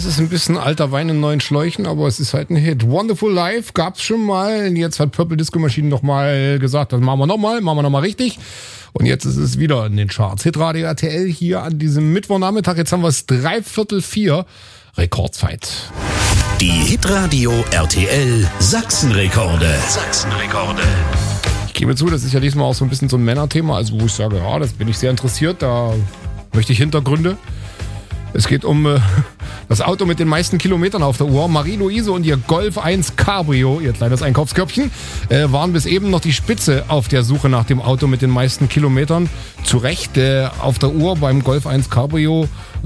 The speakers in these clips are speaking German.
es ist ein bisschen alter Wein in neuen Schläuchen, aber es ist halt ein Hit. Wonderful Life gab's schon mal. Jetzt hat Purple Disco Machine nochmal gesagt, das machen wir nochmal richtig. Und jetzt ist es wieder in den Charts. Hitradio RTL hier an diesem Mittwochnachmittag. Jetzt haben wir es 3/4, Rekordzeit. Die Hitradio RTL Sachsenrekorde. Ich gebe zu, das ist ja diesmal auch so ein bisschen so ein Männerthema, also wo ich sage, ja, das bin ich sehr interessiert, da möchte ich Hintergründe. Es geht um das Auto mit den meisten Kilometern auf der Uhr. Marie-Louise und ihr Golf 1 Cabrio, ihr kleines Einkaufskörbchen, waren bis eben noch die Spitze auf der Suche nach dem Auto mit den meisten Kilometern. Zu Recht auf der Uhr beim Golf 1 Cabrio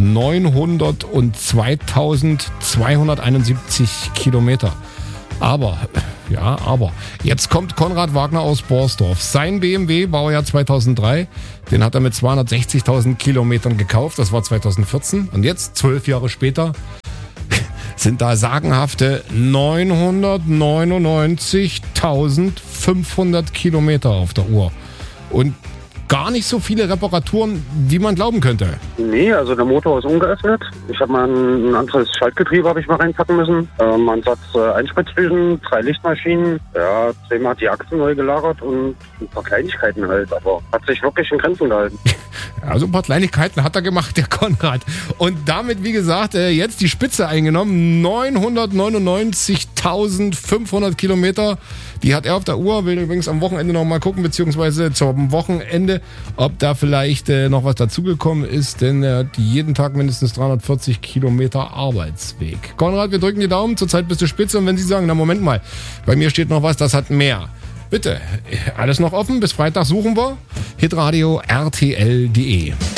902.271 Kilometer. Aber jetzt kommt Konrad Wagner aus Borsdorf. Sein BMW, Baujahr 2003, den hat er mit 260.000 Kilometern gekauft. Das war 2014. Und jetzt, 12 Jahre später, sind da sagenhafte 999.500 Kilometer auf der Uhr. Und gar nicht so viele Reparaturen, wie man glauben könnte. Nee, also der Motor ist ungeöffnet. Ich habe mal ein anderes Schaltgetriebe habe ich mal reinpacken müssen. Ein Satz Einspritzdüsen, 3 Lichtmaschinen, ja, 10-mal hat die Achsen neu gelagert und ein paar Kleinigkeiten halt, aber hat sich wirklich in Grenzen gehalten. Also ein paar Kleinigkeiten hat er gemacht, der Konrad. Und damit, wie gesagt, jetzt die Spitze eingenommen. 999.500 Kilometer. Die hat er auf der Uhr. Will übrigens am Wochenende noch mal gucken, beziehungsweise zum Wochenende, ob da vielleicht noch was dazugekommen ist. Denn er hat jeden Tag mindestens 340 Kilometer Arbeitsweg. Konrad, wir drücken die Daumen. Zurzeit bist du Spitze. Und wenn Sie sagen, na Moment mal, bei mir steht noch was, das hat mehr. Bitte, alles noch offen. Bis Freitag suchen wir. hitradio RTL.de